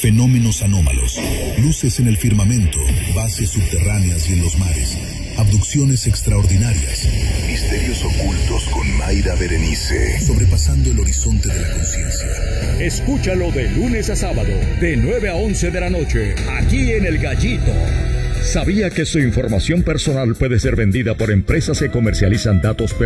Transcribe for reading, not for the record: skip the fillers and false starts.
Fenómenos anómalos, luces en el firmamento, bases subterráneas y en los mares, abducciones extraordinarias, misterios ocultos con Mayra Berenice, sobrepasando el horizonte de la conciencia. Escúchalo de lunes a sábado, de 9 a 11 de la noche, aquí en El Gallito. ¿Sabía que su información personal puede ser vendida por empresas que comercializan datos personales?